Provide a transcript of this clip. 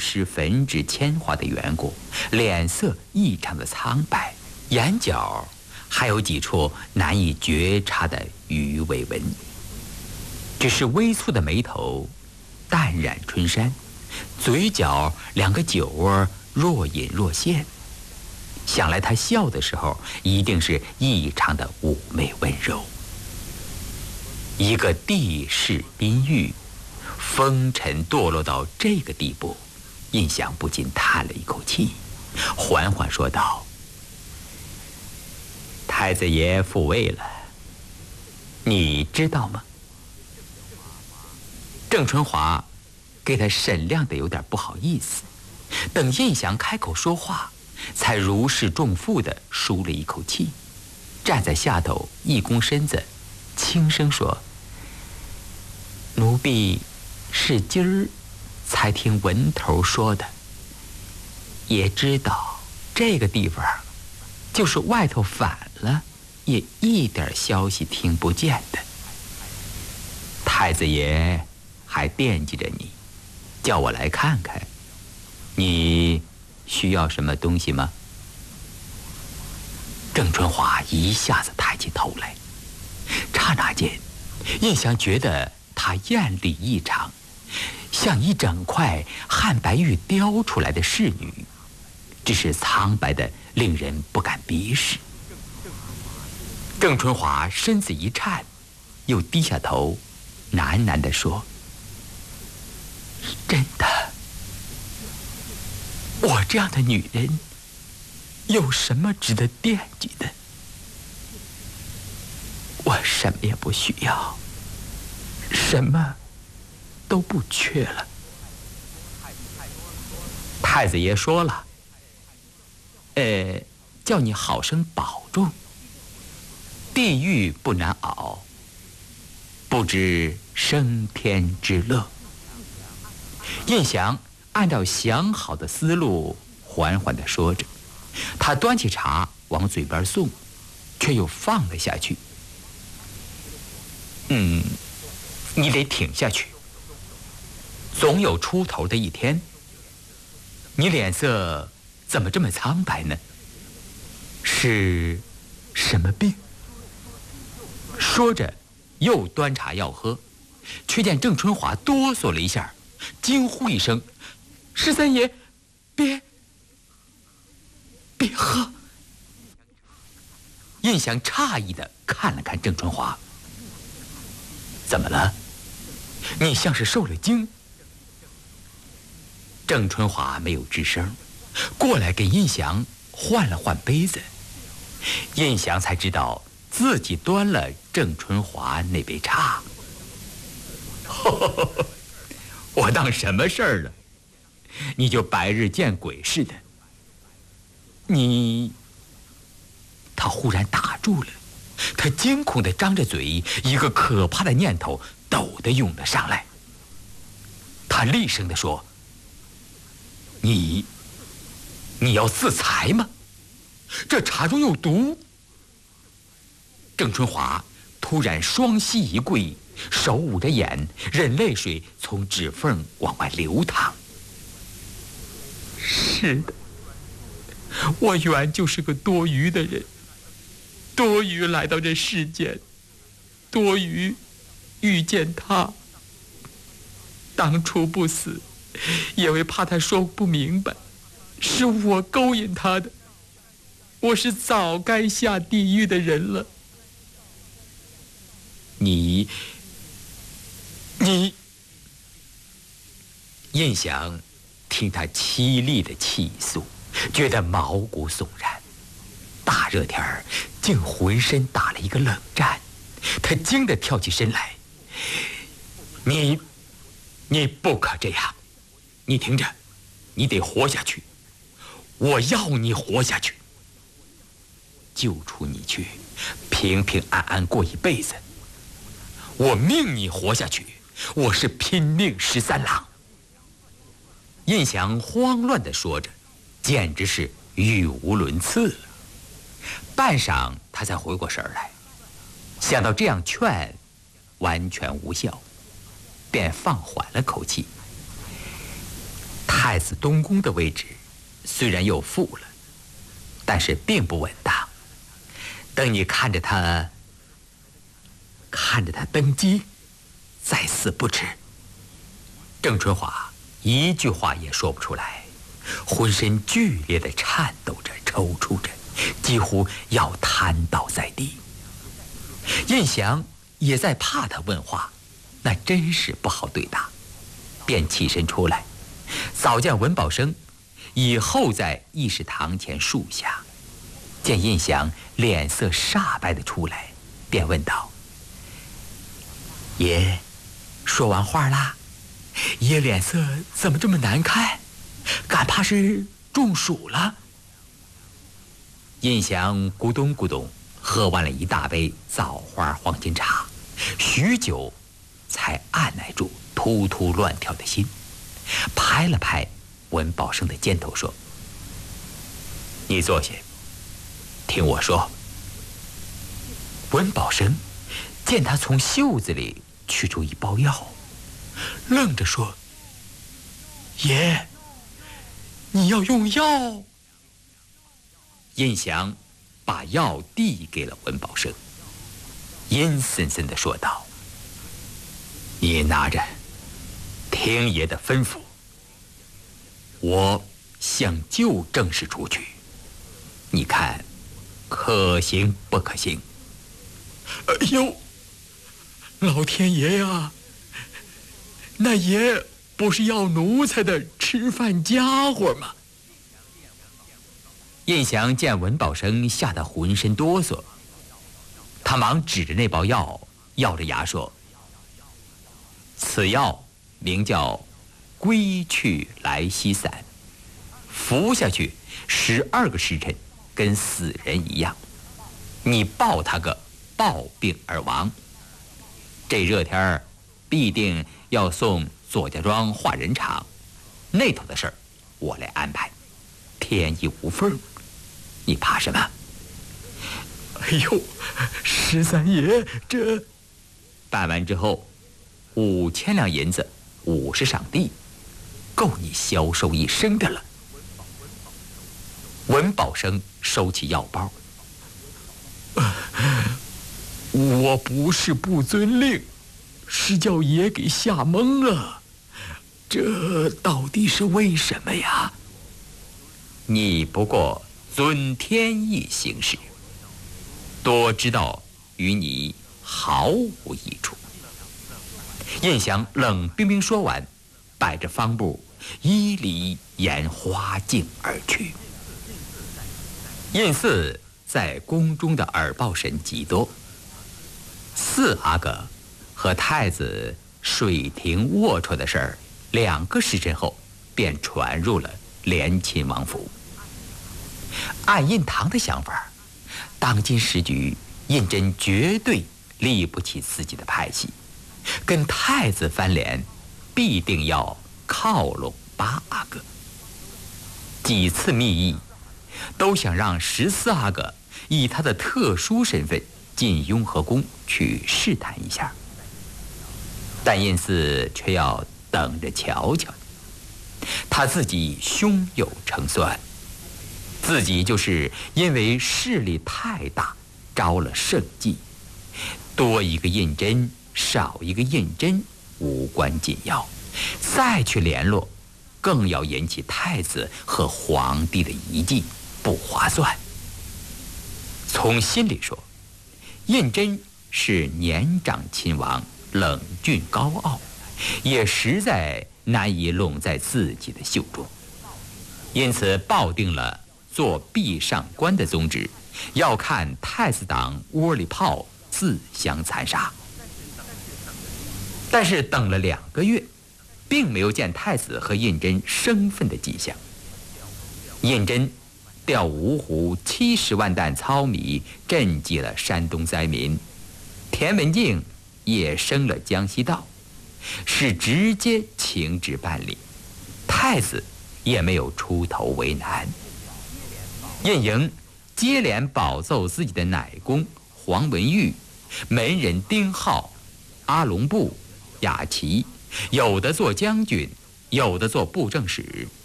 施焚制铅华的缘故，脸色异常的苍白，眼角还有几处难以觉察的鱼尾纹。只是微蹙的眉头淡染春山，嘴角两个酒窝若隐若现，想来他笑的时候一定是异常的妩媚温柔。一个帝室宾玉，风尘堕落到这个地步，印象不禁叹了一口气，缓缓说道：“太子爷复位了，你知道吗？”郑春华给他审量的有点不好意思，等印祥开口说话，才如释重负地舒了一口气，站在下头一躬身子，轻声说：“奴婢是今儿才听文头说的，也知道这个地方就是外头反了，也一点消息听不见的。太子爷还惦记着你，叫我来看看，你需要什么东西吗？”郑春华一下子抬起头来，刹那间，印祥觉得她艳丽异常，像一整块汉白玉雕出来的仕女，只是苍白的令人不敢逼视。郑春华身子一颤，又低下头，喃喃地说：“真的，我这样的女人有什么值得惦记的？我什么也不需要，什么都不缺了。太子爷说了，叫你好生保重，地狱不难熬，不知升天之乐。”印祥按照想好的思路缓缓地说着，他端起茶往嘴边送，却又放了下去。你得挺下去，总有出头的一天。你脸色怎么这么苍白呢？是什么病？说着又端茶要喝，却见郑春华哆嗦了一下，惊呼一声：“十三爷，别喝！”印祥诧异地看了看郑春华：“怎么了？你像是受了惊。”郑春华没有吱声，过来给印祥换了换杯子。印祥才知道自己端了郑春华那杯茶。我当什么事儿了？你就白日见鬼似的。他忽然打住了，他惊恐地张着嘴，一个可怕的念头陡地涌了上来。他厉声地说：“你要自裁吗？这茶中有毒！”郑春华突然双膝一跪，手捂着眼，任泪水从指缝往外流淌。是的，我原就是个多余的人，多余来到这世间，多余遇见他。当初不死，因为怕他说不明白，是我勾引他的。我是早该下地狱的人了。你印祥听他凄厉的气诉，觉得毛骨悚然。大热天儿，竟浑身打了一个冷战。他惊得跳起身来：“你不可这样！你听着，你得活下去。我要你活下去，救出你去，平平安安过一辈子。我命你活下去，我是拼命13郎。”印祥慌乱地说着，简直是语无伦次了。半晌，他才回过神来，想到这样劝完全无效，便放缓了口气。 太子东宫的位置虽然又复了，但是并不稳当。等你看着他登基，再死不迟。郑春华一句话也说不出来，浑身剧烈地颤抖着，抽搐着，几乎要瘫倒在地。胤祥也在怕他问话，那真是不好对答，便起身出来，早见文保生已候在议事堂前树下，见胤祥脸色煞白地出来，便问道：“爷，说完话啦？爷脸色怎么这么难看？敢怕是中暑了？”胤祥咕咚咕咚喝完了一大杯枣花黄金茶，许久才按捺住突突乱跳的心，拍了拍文保生的肩头说：“你坐下，听我说。”文保生见他从袖子里取出一包药，愣着说：“爷，你要用药？”胤祥把药递给了文保生，阴森森地说道：“你拿着，听爷的吩咐。我向旧正室出去，你看可行不可行？”“哎呦，老天爷呀！那爷不是要奴才的吃饭家伙吗？”胤祥见文保生吓得浑身哆嗦，他忙指着那包药，咬着牙说：“此药名叫归去来兮散，服下去12个时辰，跟死人一样。你抱他个暴病而亡。这热天儿，必定要送左家庄画人场，那头的事儿我来安排，天衣无缝。你怕什么？”“哎呦，13爷，这……”办完之后，5000两银子，50晌地，够你消受一生的了。文保生收起药包：“我不是不遵令，是叫爷给吓懵了。这到底是为什么呀？”“你不过遵天意行事，多知道与你毫无益处。”胤祥冷冰冰说完，摆着方步依离沿花径而去。胤祀在宫中的耳报神极多，四阿哥和太子水亭龌龊的事儿，2个时辰后便传入了联亲王府。按胤堂的想法，当今时局，胤禛绝对立不起自己的派系，跟太子翻脸，必定要靠拢8阿哥。几次密议，都想让14阿哥以他的特殊身份进雍和宫去试探一下，但胤祀却要等着瞧瞧。他自己胸有成算，自己就是因为势力太大，招了圣忌，多一个胤禛，少一个胤禛，无关紧要，再去联络，更要引起太子和皇帝的疑忌，不划算。从心里说，胤禛是年长亲王，冷峻高傲，也实在难以拢在自己的袖中，因此抱定了做壁上观的宗旨，要看太子党窝里炮，自相残杀。但是等了2个月，并没有见太子和胤禛生分的迹象。胤禛调芜湖70万担糙米赈济了山东灾民，田文镜也升了江西道，是直接请旨办理，太子也没有出头为难。胤瑩接连保奏自己的奶公黄文玉、门人丁浩、阿龙布、雅琪，有的做将军， 有的做布政使，